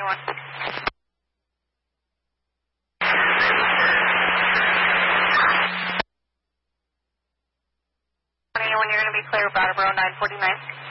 941. When you're going to be clear, Brattleboro 949.